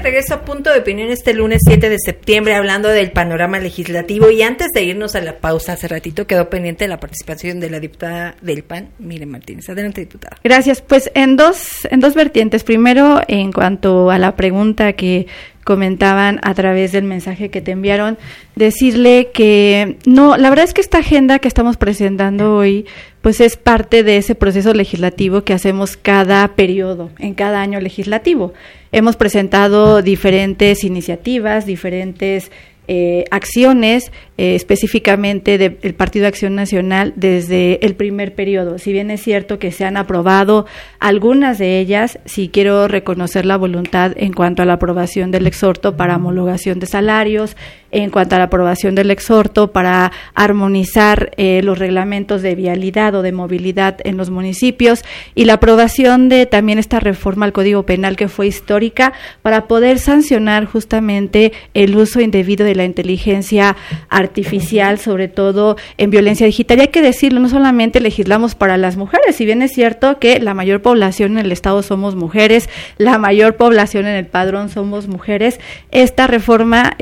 regreso a Punto de Opinión este lunes 7 de septiembre hablando del panorama legislativo, y antes de irnos a la pausa, hace ratito quedó pendiente la participación de la diputada del PAN, Miriam Martínez. Adelante, diputada. Gracias. Pues en dos vertientes. Primero, en cuanto a la pregunta que comentaban a través del mensaje que te enviaron, decirle que no, la verdad es que esta agenda que estamos presentando hoy, pues es parte de ese proceso legislativo que hacemos cada periodo, en cada año legislativo. Hemos presentado diferentes iniciativas, diferentes acciones, específicamente del Partido Acción Nacional desde el primer periodo. Si bien es cierto que se han aprobado algunas de ellas, sí quiero reconocer la voluntad en cuanto a la aprobación del exhorto para homologación de salarios, en cuanto a la aprobación del exhorto para armonizar los reglamentos de vialidad o de movilidad en los municipios, y la aprobación de también esta reforma al Código Penal que fue histórica para poder sancionar justamente el uso indebido de la inteligencia artificial, sobre todo en violencia digital. Y hay que decirlo, no solamente legislamos para las mujeres, si bien es cierto que la mayor población en el Estado somos mujeres, la mayor población en el padrón somos mujeres, esta reforma